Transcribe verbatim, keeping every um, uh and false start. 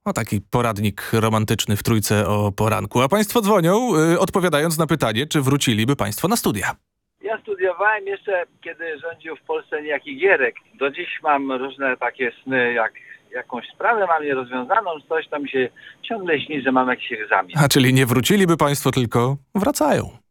No taki poradnik romantyczny w Trójce o poranku. A państwo dzwonią, y, odpowiadając na pytanie, czy wróciliby państwo na studia. Ja studiowałem jeszcze, kiedy rządził w Polsce niejaki Gierek. Do dziś mam różne takie sny, jak jakąś sprawę mam nierozwiązaną, coś tam mi się ciągle śni, że mam jakiś egzamin. A czyli nie wróciliby państwo, tylko wracają.